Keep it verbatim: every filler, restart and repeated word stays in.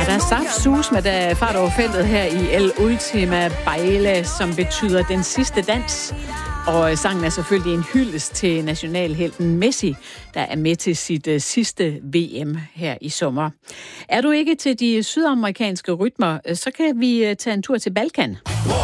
der er saft sus med der fart over feltet her i El Ultima Baile, som betyder den sidste dans. Og sangen er selvfølgelig en hyldest til nationalhelten Messi, der er med til sit uh, sidste V M her i sommer. Er du ikke til de sydamerikanske rytmer, så kan vi uh, tage en tur til Balkan.